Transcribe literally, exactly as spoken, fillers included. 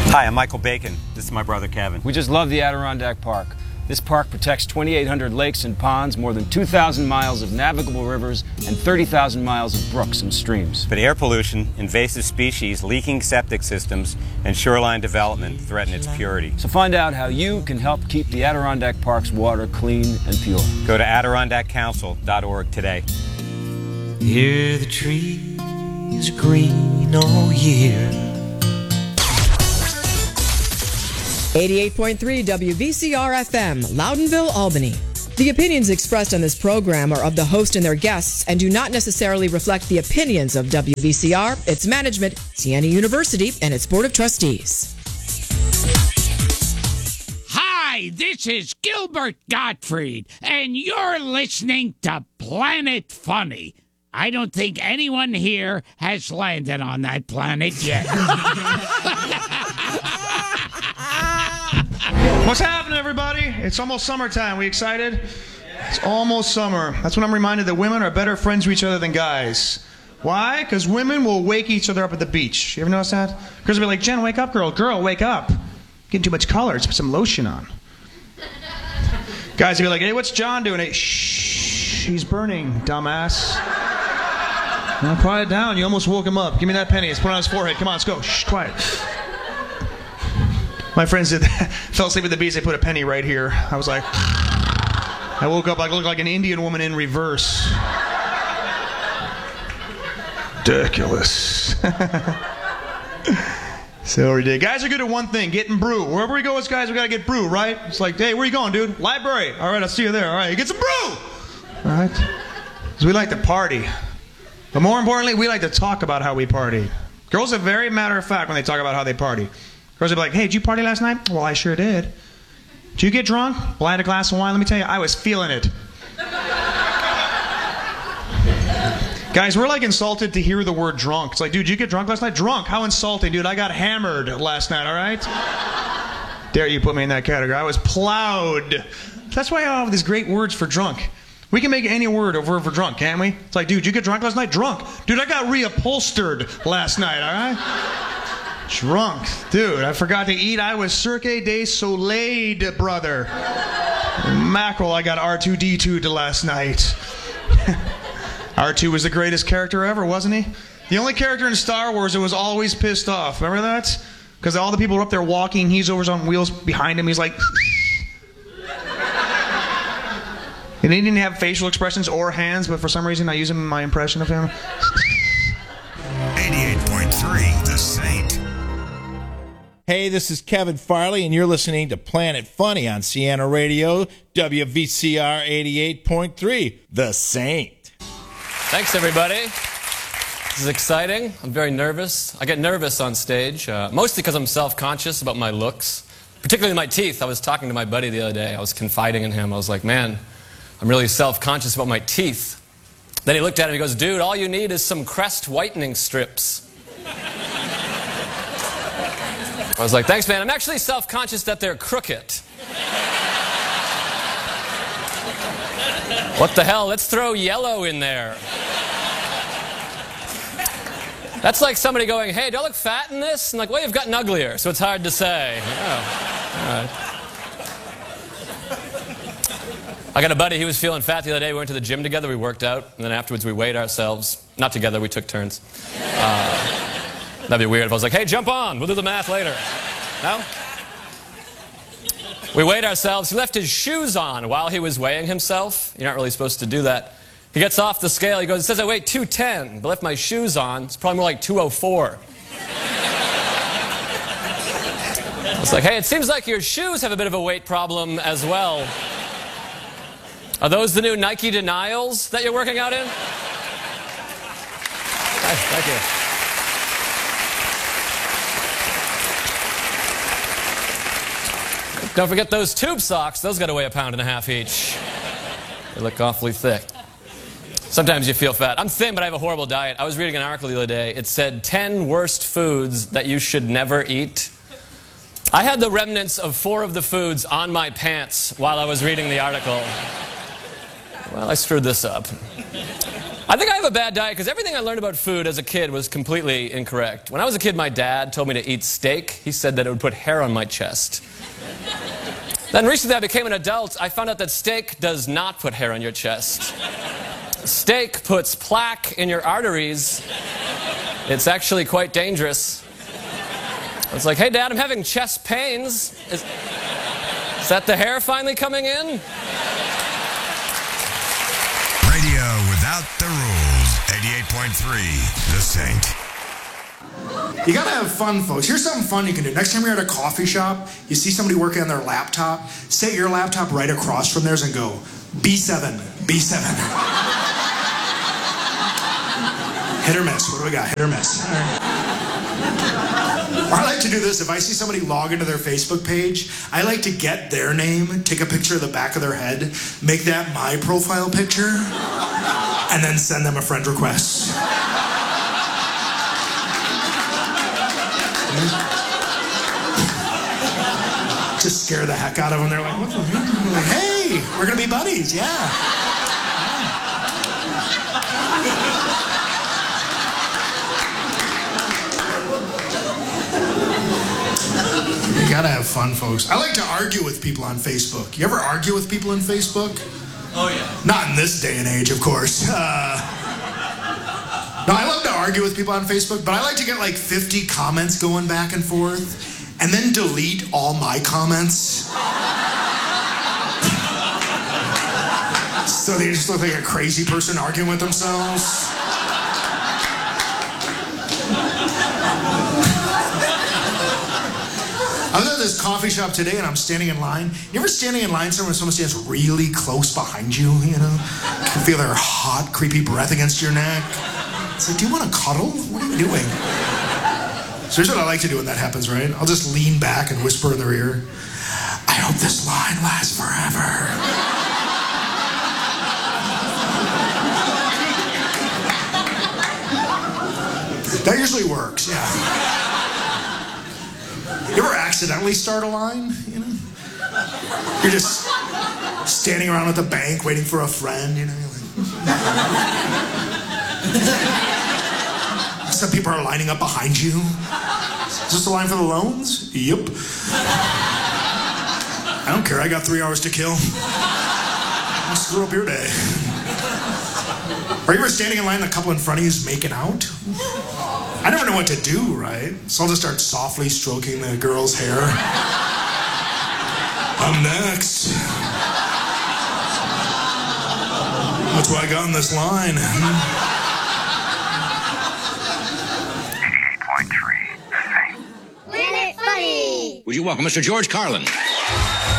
Hi, I'm Michael Bacon. This is my brother Kevin. We just love the Adirondack Park. This park protects twenty-eight hundred lakes and ponds, more than two thousand miles of navigable rivers, and thirty thousand miles of brooks and streams. But air pollution, invasive species, leaking septic systems, and shoreline development threaten its purity. So find out how you can help keep the Adirondack Park's water clean and pure. Go to Adirondack Council dot org today. Hear the trees are green all year. eighty-eight point three W V C R F M, Loudonville, Albany. The opinions expressed on this program are of the host and their guests and do not necessarily reflect the opinions of W V C R, its management, Siena University, and its Board of Trustees. Hi, this is Gilbert Gottfried, and you're listening to Planet Funny. I don't think anyone here has landed on that planet yet. What's happening, everybody? It's almost summertime. We excited? It's almost summer. That's when I'm reminded that women are better friends to each other than guys. Why? Because women will wake each other up at the beach. You ever notice that? Girls will be like, Jen, wake up, girl. Girl, wake up. Getting too much color. Let's put some lotion on. Guys will be like, hey, what's John doing? Hey, shh, he's burning, dumbass. Now, quiet down. You almost woke him up. Give me that penny. Let's put it on his forehead. Come on, let's go. Shh, quiet. My friends did that. Fell asleep at the beach. They put a penny right here. I was like, I woke up. I looked like an Indian woman in reverse. Ridiculous. So ridiculous. Guys are good at one thing, getting brew. Wherever we go as guys, we got to get brew, right? It's like, hey, where you going, dude? Library. All right, I'll see you there. All right, get some brew. All right? Because we like to party. But more importantly, we like to talk about how we party. Girls are very matter of fact when they talk about how they party. Girls will be like, hey, did you party last night? Well, I sure did. Did you get drunk? Well, I had a glass of wine. Let me tell you, I was feeling it. Guys, we're like insulted to hear the word drunk. It's like, dude, did you get drunk last night? Drunk? How insulting, dude. I got hammered last night, all right? Dare you put me in that category. I was plowed. That's why I have these great words for drunk. We can make any word a word for drunk, can't we? It's like, dude, did you get drunk last night? Drunk. Dude, I got reupholstered last night, all right? Drunk. Dude, I forgot to eat. I was Cirque du Soleil, brother. Mackerel, I got R two D two'd last night. R two was the greatest character ever, wasn't he? The only character in Star Wars that was always pissed off. Remember that? Because all the people were up there walking. He's over on wheels behind him. He's like... And he didn't have facial expressions or hands, but for some reason I use him in my impression of him. eighty-eight point three, The Saint. Hey, this is Kevin Farley, and you're listening to Planet Funny on Siena Radio, W V C R eighty-eight point three, The Saint. Thanks, everybody. This is exciting. I'm very nervous. I get nervous on stage, uh, mostly because I'm self-conscious about my looks, particularly my teeth. I was talking to my buddy the other day. I was confiding in him. I was like, man, I'm really self-conscious about my teeth. Then he looked at it and he goes, dude, all you need is some Crest whitening strips. I was like, thanks, man. I'm actually self-conscious that they're crooked. What the hell? Let's throw yellow in there. That's like somebody going, hey, do I look fat in this? And like, well, you've gotten uglier, so it's hard to say. Oh, all right. I got a buddy, he was feeling fat the other day. We went to the gym together, we worked out, and then afterwards we weighed ourselves. Not together, we took turns. Uh, that'd be weird if I was like, hey, jump on, we'll do the math later. No? We weighed ourselves. He left his shoes on while he was weighing himself. You're not really supposed to do that. He gets off the scale, he goes, it says I weigh two ten, but left my shoes on, it's probably more like two oh four. I was like, hey, it seems like your shoes have a bit of a weight problem as well. Are those the new Nike denials that you're working out in? Nice, thank you. Don't forget those tube socks. Those got to weigh a pound and a half each. They look awfully thick. Sometimes you feel fat. I'm thin, but I have a horrible diet. I was reading an article the other day. It said ten worst foods that you should never eat. I had the remnants of four of the foods on my pants while I was reading the article. Well, I screwed this up. I think I have a bad diet because everything I learned about food as a kid was completely incorrect. When I was a kid, my dad told me to eat steak. He said that it would put hair on my chest. Then recently I became an adult, I found out that steak does not put hair on your chest. Steak puts plaque in your arteries. It's actually quite dangerous. I was like, hey Dad, I'm having chest pains. Is, is that the hair finally coming in? Radio without the rules. eighty-eight point three, The Saint. You gotta have fun, folks. Here's something fun you can do. Next time you're at a coffee shop, you see somebody working on their laptop, set your laptop right across from theirs and go, B seven, B seven. Hit or miss. What do we got? Hit or miss. All right. Or I like to do this. If I see somebody log into their Facebook page, I like to get their name, take a picture of the back of their head, make that my profile picture, and then send them a friend request. Just scare the heck out of them. They're like, what the heck? I'm like, hey, we're going to be buddies. Yeah. You gotta have fun, folks. I like to argue with people on Facebook. You ever argue with people on Facebook? Oh, yeah. Not in this day and age, of course. Uh, no, I love to argue with people on Facebook, but I like to get like fifty comments going back and forth, and then delete all my comments. So they just look like a crazy person arguing with themselves. I was at this coffee shop today and I'm standing in line. You ever standing in line somewhere when someone stands really close behind you, you know? You can feel their hot, creepy breath against your neck. It's like, do you want to cuddle? What are you doing? So here's what I like to do when that happens, right? I'll just lean back and whisper in their ear, I hope this line lasts forever. That usually works, yeah. You ever accidentally start a line, you know? You're just standing around at the bank waiting for a friend, you know? Like... Some people are lining up behind you. Is this the line for the loans? Yep. I don't care, I got three hours to kill. I'll screw up your day. Are you ever standing in line and the couple in front of you is making out? I never know what to do, right? So I'll just start softly stroking the girl's hair. I'm next. That's what I got in this line. eighty-eight point three, The Saint. Planet Funny! Would you welcome Mister George Carlin?